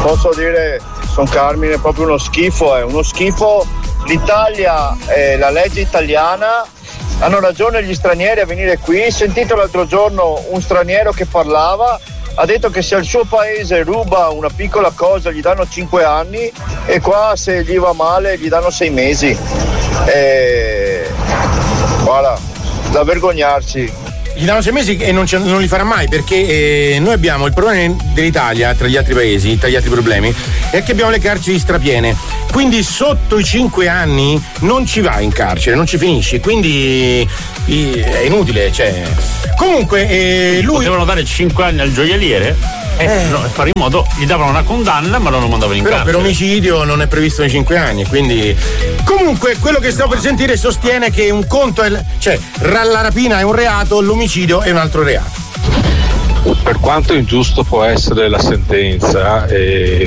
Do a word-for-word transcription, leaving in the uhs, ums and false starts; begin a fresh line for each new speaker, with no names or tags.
posso dire, Son Carmine, è proprio uno schifo, è uno schifo. L'Italia, eh, la legge italiana, hanno ragione gli stranieri a venire qui. Sentito l'altro giorno un straniero che parlava, ha detto che se il suo paese ruba una piccola cosa gli danno cinque anni e qua se gli va male gli danno sei mesi. E... voilà, da vergognarsi.
Gli danno sei mesi e non, non li farà mai, perché eh, noi abbiamo il problema dell'Italia tra gli altri paesi, tra gli altri problemi, è che abbiamo le carceri strapiene. Quindi sotto i cinque anni non ci vai in carcere, non ci finisci, quindi eh, è inutile, cioè. Comunque eh, lui.
Potevano dare cinque anni al gioielliere? E eh. no, fare in modo, gli davano una condanna ma non lo mandavano in
però
carcere.
Per omicidio non è previsto nei cinque anni, quindi comunque quello che stavo per sentire sostiene che un conto è, cioè la rapina è un reato, l'omicidio è un altro reato.
Per quanto ingiusto può essere la sentenza, eh,